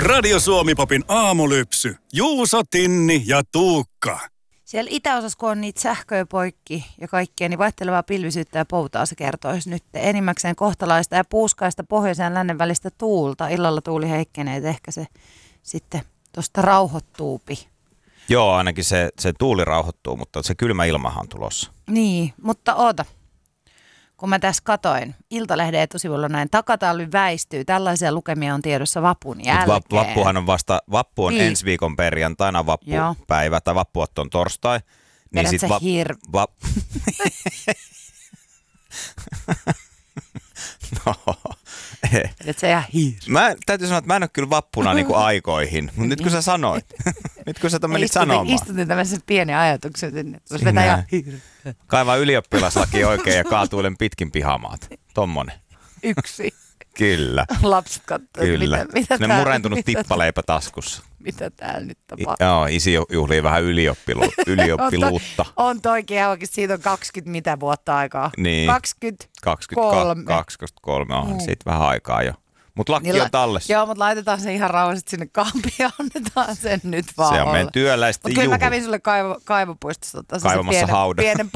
Radio Suomi-popin aamulypsy. Juuso, Tinni ja Tuukka. Siellä itäosassa, kun on niitä sähköjä poikki ja kaikkea, niin vaihtelevaa pilvisyyttä ja poutaa se kertoisi nyt enimmäkseen kohtalaista ja puuskaista pohjoisen ja lännen välistä tuulta. Illalla tuuli heikkenee, että ehkä se sitten tuosta rauhoittuupi. Joo, ainakin se tuuli rauhoittuu, mutta se kylmä ilmahan on tulossa. Niin, mutta oota. Kun mä tässä katoin, Iltalehden etusivulla näin, takatalvi väistyy. Tällaisia lukemia on tiedossa vapun jälkeen. Vappuhan on vappu on ensi viikon perjantaina, vappupäivä tai vappuotto on torstai. Niin sit No, et se ihan täytyy sanoa, että mä en ole kyllä vappuna niinku aikoihin, mutta nyt kun sä sanoit, nyt kun sä menit sanomaan. Istutin tämmöisen pienen ajatuksen sinne, että vetää ihan Kaivaa ylioppilaslaki oikein ja kaatuilen pitkin pihamaat. Tommonen. Yksi. Kyllä. Lapset katsoo, mitä ne murentunut tippaleipä taskussa. Mitä täällä nyt tapahtuu? Joo, isi juhlii vähän ylioppiluutta. On toikin oikeasti, siitä on 20 mitä vuotta aikaa. Niin. 23 on siitä vähän aikaa jo. Mutta lakki niin on tallessa. Joo, mutta laitetaan se ihan rauhallisesti sinne kaappiin ja annetaan sen nyt vaan se on meidän työläisten juhla. Kyllä mä kävin sulle kaivopuistossa kaivamassa haudan. Pienen